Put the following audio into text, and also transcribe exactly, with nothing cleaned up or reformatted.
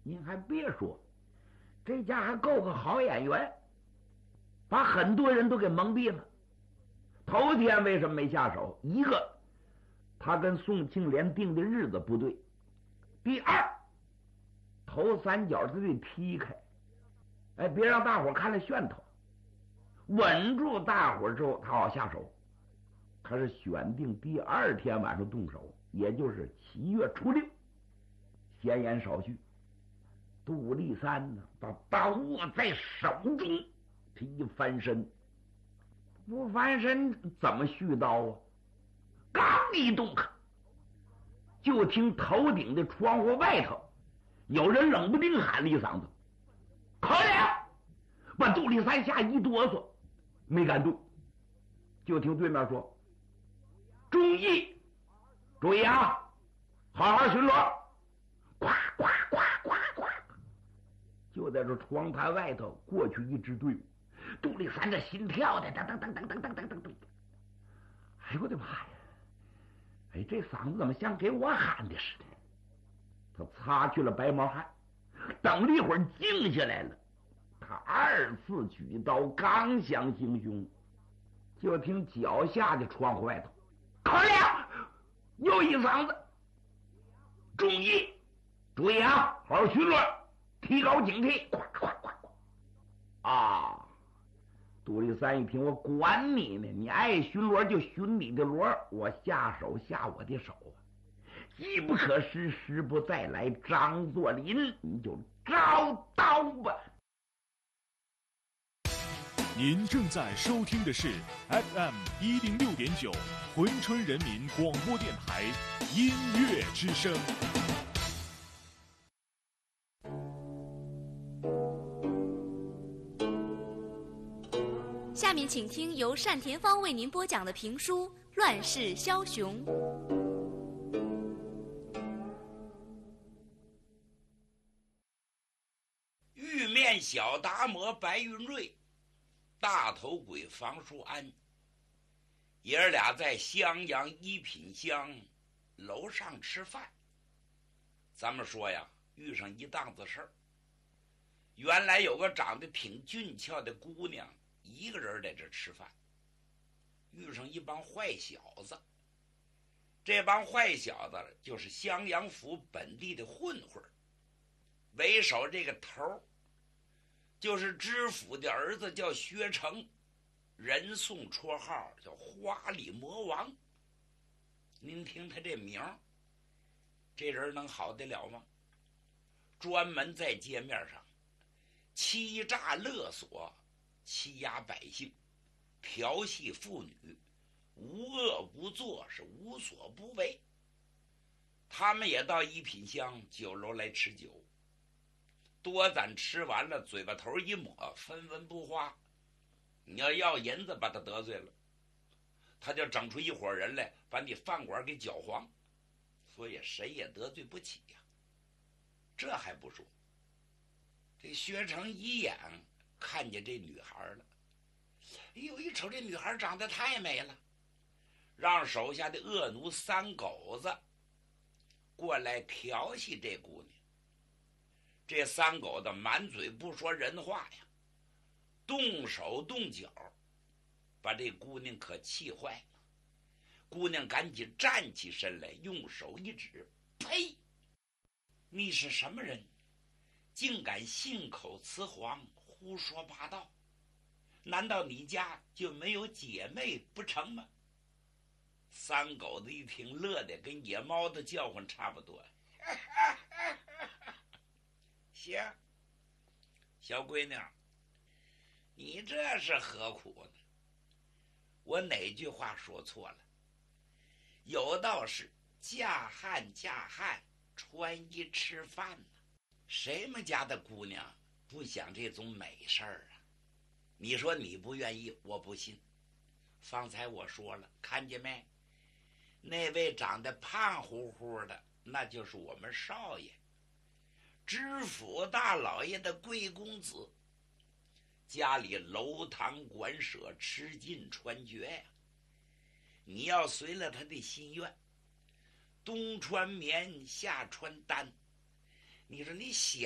您还别说，这家还够个好演员，把很多人都给蒙蔽了。头天为什么没下手？一个，他跟宋庆龄定的日子不对；第二，头三角他得踢开，哎，别让大伙看了炫头，稳住大伙之后，他好下手。他是选定第二天晚上动手，也就是七月初六。闲言少叙，杜立三呢，把刀握在手中，他一翻身，不翻身怎么续刀啊？刚一动弹，就听头顶的窗户外头有人冷不丁喊了一嗓子：“可了！”把杜立三吓一哆嗦，没敢动。就听对面说：“注意，注意啊，好好巡逻！”呱呱呱呱呱！就在这窗台外头过去一支队伍，杜立三这心跳的噔噔噔噔噔噔噔噔噔。哎呦我的妈呀！哎，这嗓子怎么像给我喊的似的？他擦去了白毛汗，等了一会儿静下来了。他二次举刀，刚想行凶，就听脚下的窗户外头，可了！又一嗓子，注意！注意啊，好好巡逻，提高警惕！呱呱呱呱！啊！杜立三一听，我管你呢，你爱巡逻就巡你的逻，我下手下我的手啊！机不可失，时不再来。张作霖，你就招刀吧！ 您正在收听的是 F M 一零六点九珲春人民广播电台音乐之声。 下面请听由单田芳为您播讲的评书《乱世枭雄》。 玉面小达摩白云瑞，大头鬼房叔安，爷儿俩在襄阳一品乡楼上吃饭。咱们说呀，遇上一档子事儿。原来有个长得挺俊俏的姑娘，一个人在这吃饭，遇上一帮坏小子。这帮坏小子就是襄阳府本地的混混，为首这个头就是知府的儿子，叫薛成，人送绰号叫花里魔王。您听他这名，这人能好得了吗？专门在街面上欺诈勒索，欺压百姓，调戏妇女，无恶不作，是无所不为。他们也到一品乡酒楼来吃酒，多咱吃完了，嘴巴头一抹，分文不花。你要要银子，把他得罪了，他就整出一伙人来，把你饭馆给搅黄。所以谁也得罪不起呀。这还不说，这薛成一眼看见这女孩了，哎呦，一瞅这女孩长得太美了，让手下的恶奴三狗子过来调戏这姑娘。这三狗子满嘴不说人话呀，动手动脚，把这姑娘可气坏了。姑娘赶紧站起身来，用手一指：“呸！你是什么人？竟敢信口雌黄，胡说八道！难道你家就没有姐妹不成吗？”三狗子一听，乐得跟野猫的叫唤差不多。行，小闺女，你这是何苦呢？我哪句话说错了？有道是嫁汉嫁汉，穿衣吃饭呢。谁们家的姑娘不想这种美事儿啊？你说你不愿意，我不信。方才我说了，看见没？那位长得胖乎乎的，那就是我们少爷，知府大老爷的贵公子，家里楼堂馆舍，吃尽穿绝呀。你要随了他的心愿，东穿棉，夏穿单，你说你想